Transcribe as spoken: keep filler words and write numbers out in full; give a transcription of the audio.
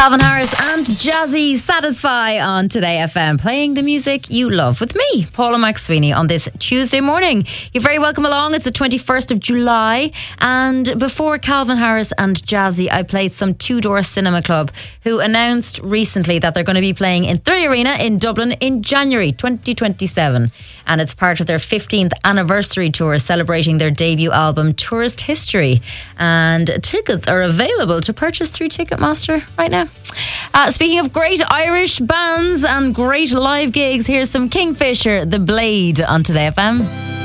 Calvin Harris and Jazzy Satisfy on Today F M, playing the music you love with me, Paula McSweeney, on this Tuesday morning. You're very welcome along. It's the twenty-first of July, and before Calvin Harris and Jazzy, I played some Two Door Cinema Club, who announced recently that they're going to be playing in Three Arena in Dublin in January twenty twenty-seven, and it's part of their fifteenth anniversary tour celebrating their debut album Tourist History, and tickets are available to purchase through Ticketmaster right now. Uh, speaking of great Irish bands and great live gigs, here's some Kingfisher, The Blade on Today F M.